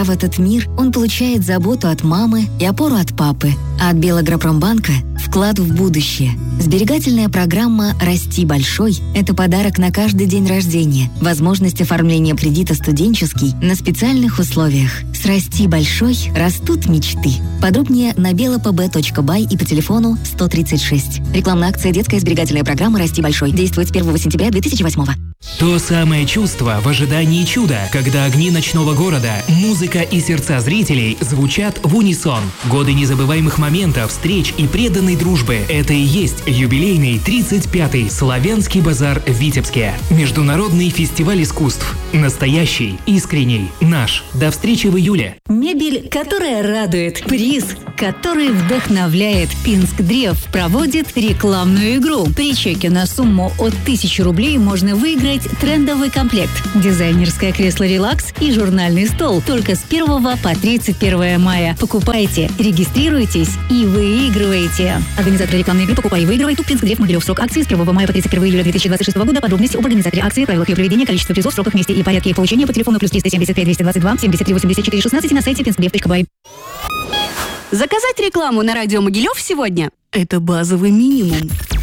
Придя в этот мир, он получает заботу от мамы и опору от папы, а от Белагропромбанка – вклад в будущее. Сберегательная программа «Расти большой» – это подарок на каждый день рождения, возможность оформления кредита студенческий на специальных условиях. С «Расти большой» растут мечты. Подробнее на belapb.by и по телефону 136. Рекламная акция «Детская сберегательная программа «Расти большой» действует с 1 сентября 2008. То самое чувство в ожидании чуда, когда огни ночного города, музыка и сердца зрителей звучат в унисон. Годы незабываемых моментов, встреч и преданной дружбы – это и есть юбилейный 35-й Славянский базар в Витебске. Международный фестиваль искусств. Настоящий, искренний, наш. До встречи в июле. Мебель, которая радует. Приз, который вдохновляет. Пинск Древ проводит рекламную игру. При чеке на сумму от 1000 рублей можно выиграть трендовый комплект, дизайнерское кресло «Релакс» и журнальный стол. Только с 1 по 31 мая. Покупайте, регистрируйтесь и выигрывайте. Организаторы рекламной игры «Покупай и выигрывай». ТУП Пинск Древ, Могилев. Срок акции с 1 мая по 31 июля 2026 года. Подробности об организаторе акции, правилах ее проведения, количество призов, сроках, месте и порядке их получения по телефону +375 222 73 84 16 и на сайте pinskdrev.by. Заказать рекламу на радио Могилев сегодня? Это базовый минимум.